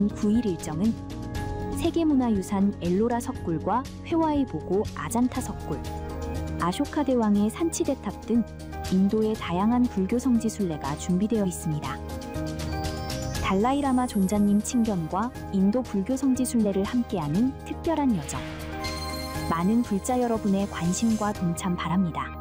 9일 일정은 세계문화유산 엘로라 석굴과 회화의 보고 아잔타 석굴, 아쇼카 대왕의 산치대탑 등 인도의 다양한 불교 성지 순례가 준비되어 있습니다. 달라이라마 존자님 친견과 인도 불교 성지 순례를 함께하는 특별한 여정. 많은 불자 여러분의 관심과 동참 바랍니다.